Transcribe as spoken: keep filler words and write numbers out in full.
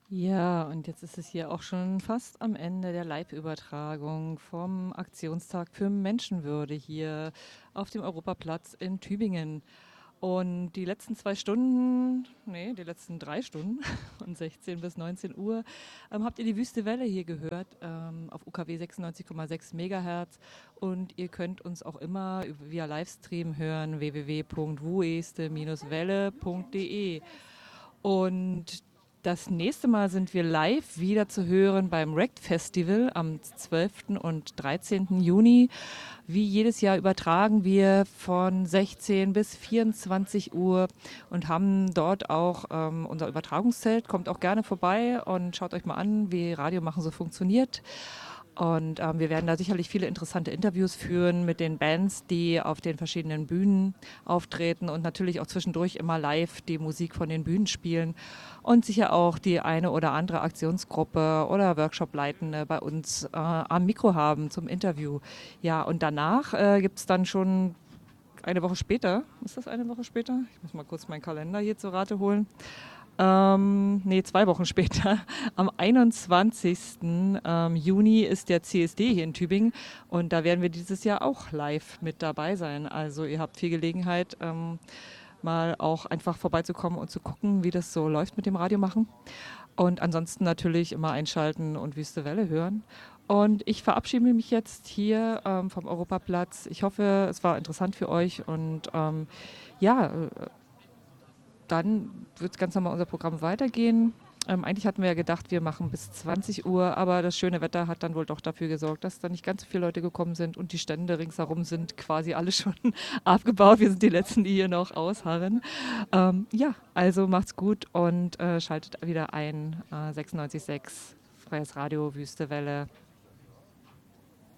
Ja, und jetzt ist es hier auch schon fast am Ende der Live-Übertragung vom Aktionstag für Menschenwürde hier auf dem Europaplatz in Tübingen. Und die letzten zwei Stunden, nee, die letzten drei Stunden von sechzehn bis neunzehn Uhr ähm, habt ihr die Wüste Welle hier gehört ähm, auf U K W sechsundneunzig Komma sechs Megahertz. Und ihr könnt uns auch immer via Livestream hören, w w w punkt wueste welle punkt de. Und das nächste Mal sind wir live wieder zu hören beim Rect Festival am zwölften und dreizehnten Juni. Wie jedes Jahr übertragen wir von sechzehn bis vierundzwanzig Uhr und haben dort auch ähm, unser Übertragungszelt. Kommt auch gerne vorbei und schaut euch mal an, wie Radiomachen so funktioniert. Und ähm, wir werden da sicherlich viele interessante Interviews führen mit den Bands, die auf den verschiedenen Bühnen auftreten und natürlich auch zwischendurch immer live die Musik von den Bühnen spielen und sicher auch die eine oder andere Aktionsgruppe oder Workshop-Leitende bei uns äh, am Mikro haben zum Interview. Ja, und danach äh, gibt es dann schon eine Woche später, ist das eine Woche später? Ich muss mal kurz meinen Kalender hier zur Rate holen. Ähm, nee, zwei Wochen später. Am einundzwanzigsten Ähm, Juni ist der C S D hier in Tübingen und da werden wir dieses Jahr auch live mit dabei sein. Also ihr habt viel Gelegenheit, ähm, mal auch einfach vorbeizukommen und zu gucken, wie das so läuft mit dem Radiomachen. Und ansonsten natürlich immer einschalten und Wüste Welle hören. Und ich verabschiede mich jetzt hier ähm, vom Europaplatz. Ich hoffe, es war interessant für euch und ähm, ja, äh, dann wird ganz normal unser Programm weitergehen. Ähm, eigentlich hatten wir ja gedacht, wir machen bis zwanzig Uhr, aber das schöne Wetter hat dann wohl doch dafür gesorgt, dass da nicht ganz so viele Leute gekommen sind und die Stände ringsherum sind quasi alle schon abgebaut. Wir sind die Letzten, die hier noch ausharren. Ähm, ja, also macht's gut und äh, schaltet wieder ein. Äh, sechsundneunzig Komma sechs Freies Radio, Wüste Welle.